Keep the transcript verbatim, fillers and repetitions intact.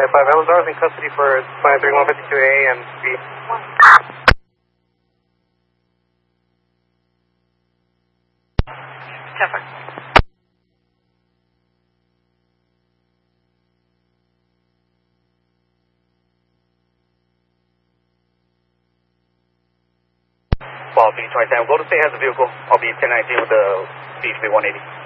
five. Elazar is in custody for five three one five two A and B. ten five. Ball B twenty-seven. Golden State has a vehicle. I'll be ten nineteen with the B three one eighty.